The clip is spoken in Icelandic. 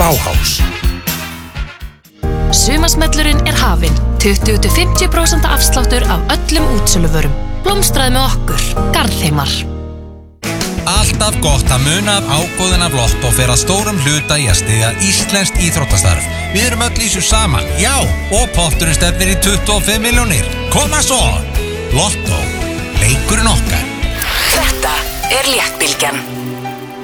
Bauhaus. Sumarsmellurinn hafinn. 20-50% afsláttur af öllum útsöluvörum. Blómstraðu með okkur, Garðheimar. Alltaf gott að muna af ágóðin af Lotto fer að stórum hluta í að styðja íslenskt íþróttastarf. Við erum öll í þessu saman, já, og potturinn stefnir í 25 milljónir. Koma svo! Lotto, leikurinn okkar. Þetta léttbylgjan.